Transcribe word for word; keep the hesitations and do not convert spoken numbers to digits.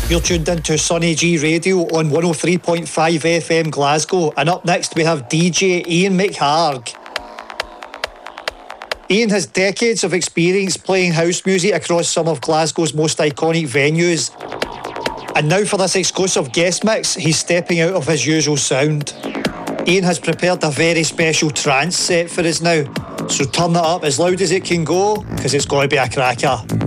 You're tuned into Sonny G Radio on one oh three point five F M Glasgow, and up next we have D J Ian McHarg. Ian has decades of experience playing house music across some of Glasgow's most iconic venues, and now for this exclusive guest mix he's stepping out of his usual sound. Ian has prepared a very special trance set for us now, so turn it up as loud as it can go, because it's going to be a cracker.